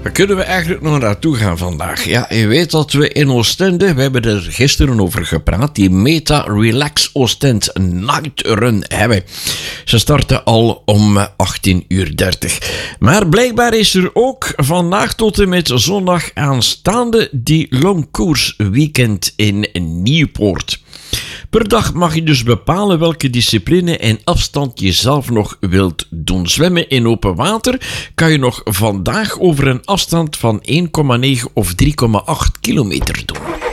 Waar kunnen we eigenlijk nog naartoe gaan vandaag? Ja, je weet dat we in Oostende, we hebben er gisteren over gepraat, die Meta Relax Oostend Night Run hebben. Ze starten al om 18:30. Maar blijkbaar is er ook vandaag tot en met zondag aanstaande die Longkoers Weekend in Nieuwpoort. Per dag mag je dus bepalen welke discipline en afstand je zelf nog wilt doen. Zwemmen in open water kan je nog vandaag over een afstand van 1,9 of 3,8 kilometer doen.